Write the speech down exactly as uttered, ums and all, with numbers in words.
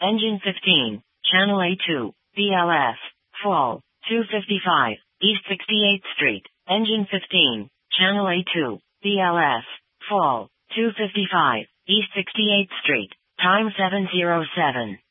Engine fifteen, Channel A two, B L S, Fall, two fifty-five, East sixty-eighth Street. Engine fifteen, Channel A two, B L S, Fall, two fifty-five, East sixty-eighth Street. Time seven oh seven.